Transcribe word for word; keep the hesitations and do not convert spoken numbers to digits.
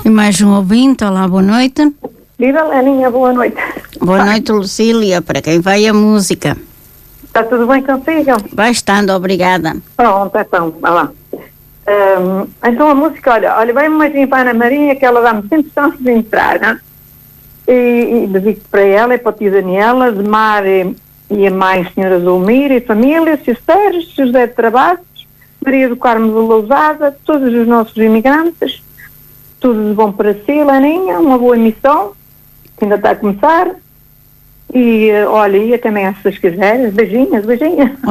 E mais um ouvinte, olá, boa noite. Viva Leninha, boa noite. Boa noite, Lucília, para quem vai a música. Está tudo bem consigo? Vai estando, obrigada. Pronto, então, vai lá. Um, então a música, olha, olha, vai-me mais limpar na Marinha, que ela dá-me sempre chance de entrar, né? E, e dedico para ela e para a tia Daniela, de Mar e, e a mãe, senhora Zulmira e família, Sr. Sérgio, José de Travassos, Maria do Carmo de Lousada, todos os nossos imigrantes, tudo de bom para si, Leninha, uma boa emissão, que ainda está a começar. E olha, e até amanhã se vocês quiserem, beijinhos, beijinhos.